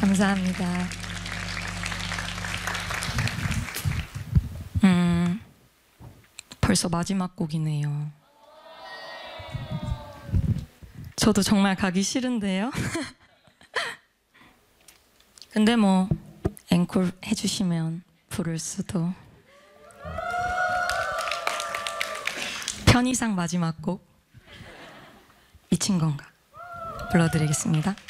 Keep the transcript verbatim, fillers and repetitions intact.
감사합니다. 음, 벌써 마지막 곡이네요. 저도 정말 가기 싫은데요. 근데 뭐 앵콜 해주시면 부를 수도. 편의상 마지막 곡 미친 건가 불러드리겠습니다.